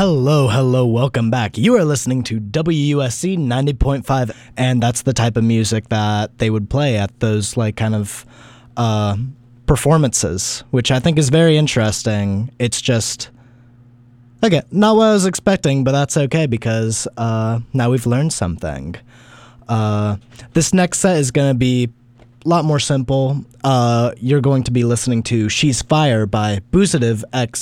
Hello, welcome back. You are listening to WUSC 90.5, and that's the type of music that they would play at those, kind of, performances, which I think is very interesting. It's just, okay, not what I was expecting, but that's okay, because, now we've learned something. This next set is going to be a lot more simple. You're going to be listening to She's Fire by Busative X